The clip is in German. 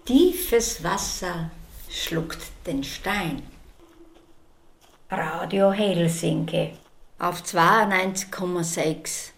Tiefes Wasser schluckt den Stein. Radio Helsinki Auf 92,6.